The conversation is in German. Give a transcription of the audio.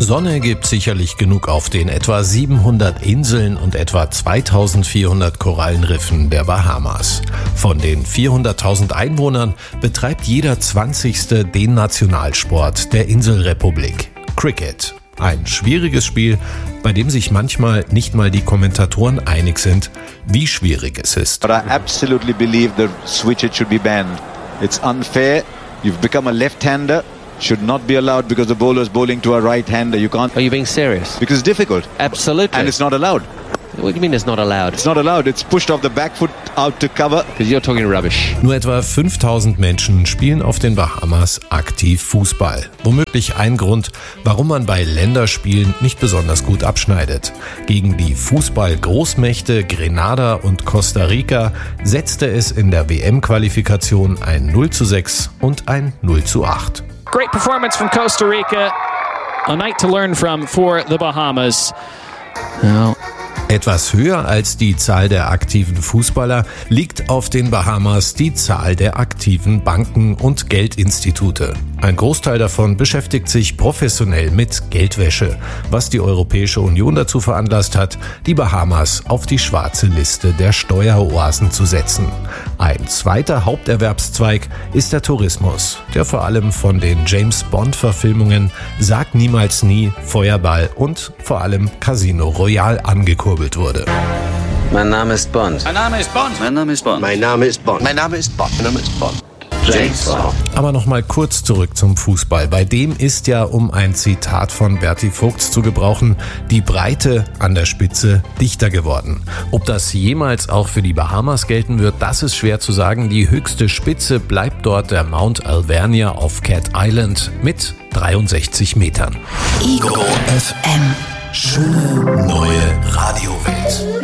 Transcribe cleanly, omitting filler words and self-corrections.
Sonne gibt sicherlich genug auf den etwa 700 Inseln und etwa 2400 Korallenriffen der Bahamas. Von den 400.000 Einwohnern betreibt jeder 20. den Nationalsport der Inselrepublik: Cricket. Ein schwieriges Spiel, bei dem sich manchmal nicht mal die Kommentatoren einig sind, wie schwierig es ist. But I absolutely believe the switch should be banned. It's unfair. You've become a left-hander. Should not be allowed because the bowler is bowling to a right-hander. You can't. Are you being serious? Because it's difficult. Absolutely. And it's not allowed. What do you mean it's not allowed? It's not allowed. It's pushed off the back foot out to cover. Because you're talking rubbish. Nur etwa 5000 Menschen spielen auf den Bahamas aktiv Fußball. Womöglich ein Grund, warum man bei Länderspielen nicht besonders gut abschneidet. Gegen die Fußball-Großmächte Grenada und Costa Rica setzte es in der WM-Qualifikation ein 0:6 und ein 0:8. Great performance from Costa Rica. A night to learn from for the Bahamas. Now, Etwas höher als die Zahl der aktiven Fußballer liegt auf den Bahamas die Zahl der aktiven Banken und Geldinstitute. Ein Großteil davon beschäftigt sich professionell mit Geldwäsche, was die Europäische Union dazu veranlasst hat, die Bahamas auf die schwarze Liste der Steueroasen zu setzen. Ein zweiter Haupterwerbszweig ist der Tourismus, der vor allem von den James-Bond-Verfilmungen Sag niemals nie, Feuerball und vor allem Casino Royale angekurbelt wurde. Mein Name ist Bond. Mein Name ist Bond. Mein Name ist Bond. Mein Name ist Bond. Mein Name ist Bond. Mein Name ist Bond. James Bond. Aber nochmal kurz zurück zum Fußball. Bei dem ist ja, um ein Zitat von Berti Vogts zu gebrauchen, die Breite an der Spitze dichter geworden. Ob das jemals auch für die Bahamas gelten wird, das ist schwer zu sagen. Die höchste Spitze bleibt dort der Mount Alvernia auf Cat Island mit 63 Metern. Ego FM. Schöne neue Radiowelt.